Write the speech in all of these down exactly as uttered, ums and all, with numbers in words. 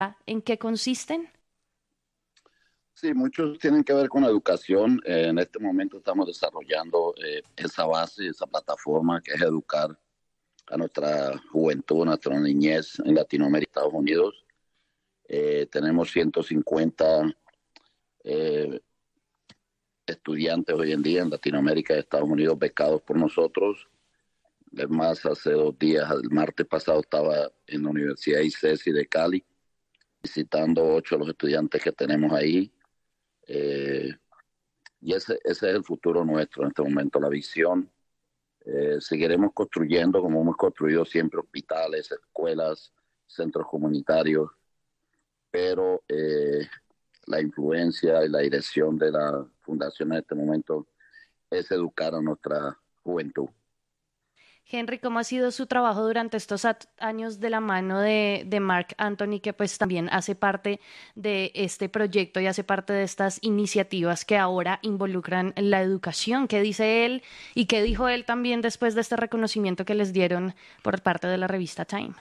¿En qué consisten? Sí, muchos tienen que ver con la educación. Eh, en este momento estamos desarrollando eh, esa base, esa plataforma que es educar a nuestra juventud, a nuestra niñez en Latinoamérica y Estados Unidos. Eh, tenemos ciento cincuenta eh, estudiantes hoy en día en Latinoamérica y Estados Unidos becados por nosotros. Es más, hace dos días, el martes pasado, estaba en la Universidad I C E S I de Cali, visitando ocho de los estudiantes que tenemos ahí. Eh, y ese, ese es el futuro nuestro en este momento, la visión. Eh, seguiremos construyendo como hemos construido siempre hospitales, escuelas, centros comunitarios, pero eh, la influencia y la dirección de la fundación en este momento es educar a nuestra juventud. Henry, ¿cómo ha sido su trabajo durante estos at- años de la mano de, de Mark Anthony, que pues también hace parte de este proyecto y hace parte de estas iniciativas que ahora involucran la educación? ¿Qué dice él y qué dijo él también después de este reconocimiento que les dieron por parte de la revista Time?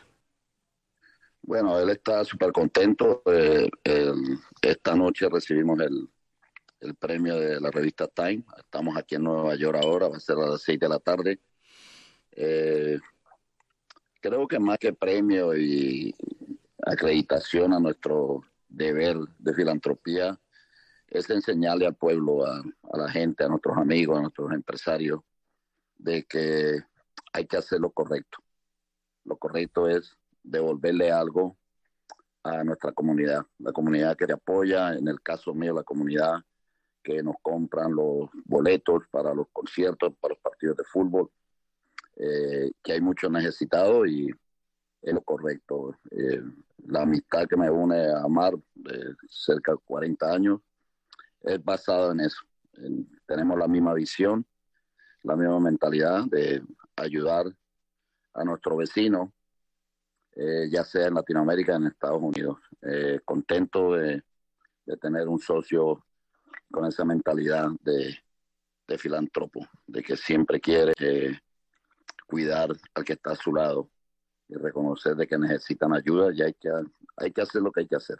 Bueno, él está súper contento. Eh, el- esta noche recibimos el, el premio de la revista Time. Estamos aquí en Nueva York ahora, va a ser a las seis de la tarde. Eh, Creo que más que premio y acreditación a nuestro deber de filantropía, es enseñarle al pueblo, a, a la gente, a nuestros amigos, a nuestros empresarios, de que hay que hacer lo correcto. Lo correcto es devolverle algo a nuestra comunidad, la comunidad que te apoya, en el caso mío, la comunidad que nos compran los boletos para los conciertos, para los partidos de fútbol, eh, que hay muchos necesitados y es lo correcto. Eh, la amistad que me une a Mar de cerca de cuarenta años es basada en eso. En, tenemos la misma visión, la misma mentalidad de ayudar a nuestro vecino, eh, ya sea en Latinoamérica, en Estados Unidos. Eh, contento de, de, tener un socio con esa mentalidad de, de filántropo, de que siempre quiere eh, cuidar al que está a su lado y reconocer de que necesitan ayuda y hay que, hay que hacer lo que hay que hacer.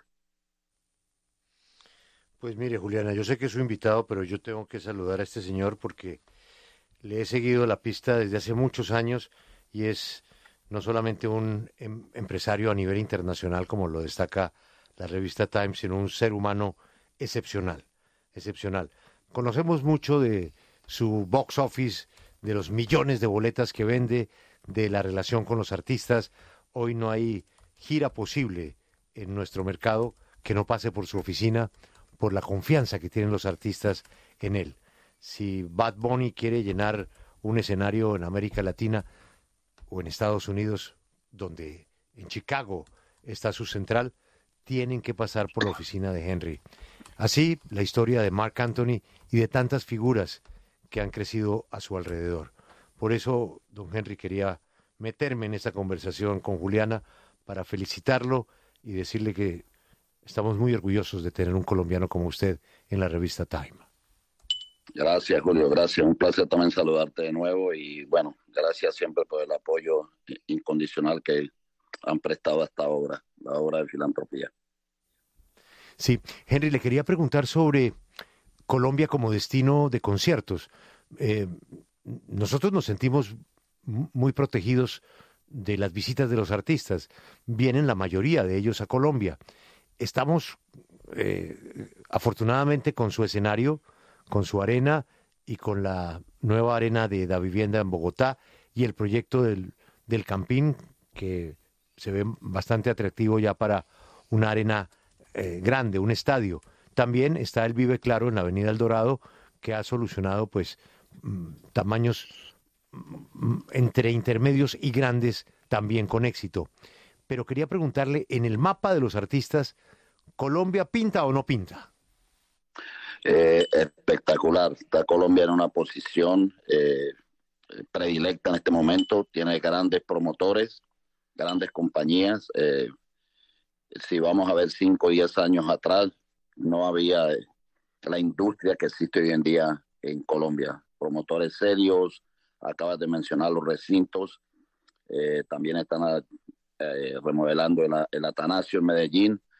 Pues mire, Juliana, yo sé que soy invitado, pero yo tengo que saludar a este señor porque le he seguido la pista desde hace muchos años y es no solamente un em- empresario a nivel internacional, como lo destaca la revista Time, sino un ser humano excepcional, excepcional. Conocemos mucho de su box office, de los millones de boletas que vende, de la relación con los artistas. Hoy no hay gira posible en nuestro mercado que no pase por su oficina, por la confianza que tienen los artistas en él. Si Bad Bunny quiere llenar un escenario en América Latina o en Estados Unidos, donde en Chicago está su central, tienen que pasar por la oficina de Henry. Así, la historia de Mark Anthony y de tantas figuras que han crecido a su alrededor. Por eso, don Henry, quería meterme en esa conversación con Juliana para felicitarlo y decirle que estamos muy orgullosos de tener un colombiano como usted en la revista Time. Gracias, Julio, gracias. Un placer también saludarte de nuevo y bueno, gracias siempre por el apoyo incondicional que han prestado a esta obra, la obra de filantropía. Sí, Henry, le quería preguntar sobre Colombia como destino de conciertos. Eh, nosotros nos sentimos muy protegidos de las visitas de los artistas. Vienen la mayoría de ellos a Colombia. Estamos, eh, afortunadamente, con su escenario, con su arena y con la nueva arena de la vivienda en Bogotá y el proyecto del, del Campín, que se ve bastante atractivo ya para una arena eh, grande, un estadio. También está el Vive Claro en la Avenida El Dorado, que ha solucionado pues mm, tamaños mm, entre intermedios y grandes también con éxito. Pero quería preguntarle, en el mapa de los artistas, ¿Colombia pinta o no pinta? Eh, espectacular. Está Colombia en una posición eh, predilecta en este momento. Tiene grandes promotores, grandes compañías. Eh, si vamos a ver cinco o diez años atrás, no había eh, la industria que existe hoy en día en Colombia. Promotores serios, acabas de mencionar los recintos, eh, también están a, eh, remodelando el, el Atanasio en Medellín,